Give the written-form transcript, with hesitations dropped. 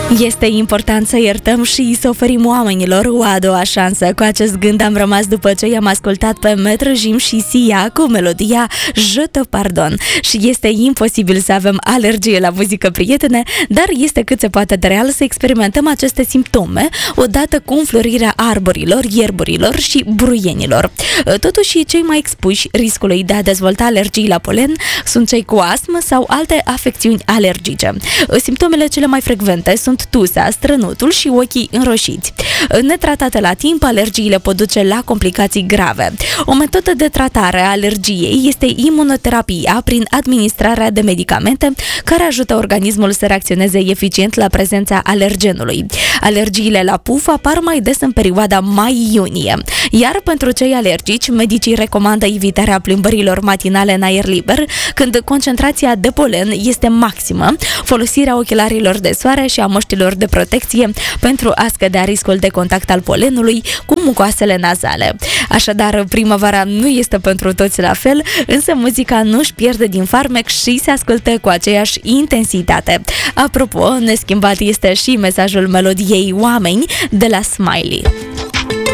Este important să iertăm și să oferim oamenilor o a doua șansă. Cu acest gând am rămas după ce i-am ascultat pe Maître Jim și Sia cu melodia Je te pardon. Și este imposibil să avem alergie la muzică, prietene, dar este cât se poate de real să experimentăm aceste simptome odată cu înflorirea arborilor, ierburilor și bruienilor. Totuși, cei mai expuși riscului de a dezvolta alergii la polen sunt cei cu astmă sau alte afecțiuni alergice. Simptomele cele mai frecvente sunt tusea, strănutul și ochii înroșiți. Netratate la timp, alergiile pot duce la complicații grave. O metodă de tratare a alergiei este imunoterapia prin administrarea de medicamente care ajută organismul să reacționeze eficient la prezența alergenului. Alergiile la puf apar mai des în perioada mai-iunie, iar pentru cei alergici, medicii recomandă evitarea plimbărilor matinale în aer liber, când concentrația de polen este maximă, folosirea ochelarilor de soare și a măștilor de protecție pentru a scădea riscul de contact al polenului cu mucoasele nazale. Așadar, primăvara nu este pentru toți la fel, însă muzica nu își pierde din farmec și se ascultă cu aceeași intensitate. Apropo, neschimbat este și mesajul melodiei Oameni de la Smiley.